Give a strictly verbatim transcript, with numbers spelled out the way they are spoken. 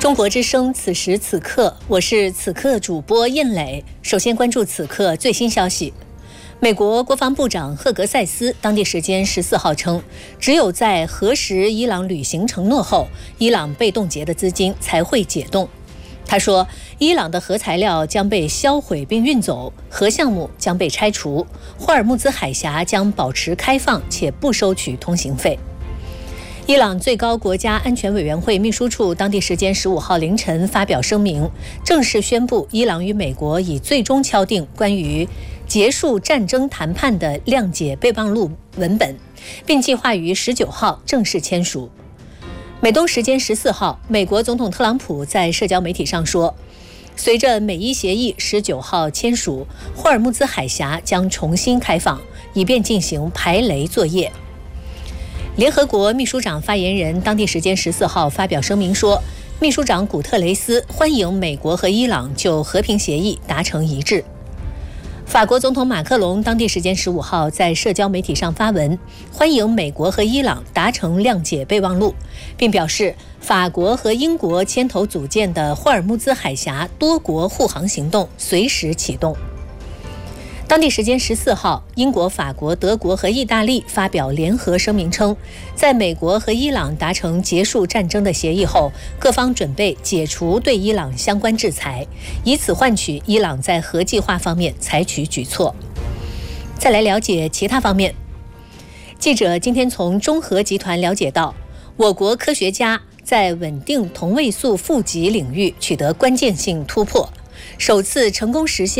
中国之声，此时此刻，我是此刻主播印磊。首先关注此刻最新消息。美国国防部长赫格塞斯当地时间十四号称，只有在核实伊朗履行承诺后，伊朗被冻结的资金才会解冻。他说，伊朗的核材料将被销毁并运走，核项目将被拆除，霍尔木兹海峡将保持开放且不收取通行费。伊朗最高国家安全委员会秘书处当地时间十五号凌晨发表声明，正式宣布伊朗与美国已最终敲定关于结束战争谈判的谅解备忘录文本，并计划于十九号正式签署。美东时间十四号，美国总统特朗普在社交媒体上说，随着美伊协议十九号签署，霍尔木兹海峡将重新开放，以便进行排雷作业。联合国秘书长发言人当地时间十四号发表声明说，秘书长古特雷斯欢迎美国和伊朗就和平协议达成一致。法国总统马克龙当地时间十五号在社交媒体上发文，欢迎美国和伊朗达成谅解备忘录，并表示法国和英国牵头组建的霍尔木兹海峡多国护航行动随时启动。当地时间十四号，英国、法国、德国和意大利发表联合声明称，在美国和伊朗达成结束战争的协议后，各方准备解除对伊朗相关制裁，以此换取伊朗在核计划方面采取举措。再来了解其他方面。记者今天从中核集团了解到，我国科学家在稳定同位素负极领域取得关键性突破，首次成功实现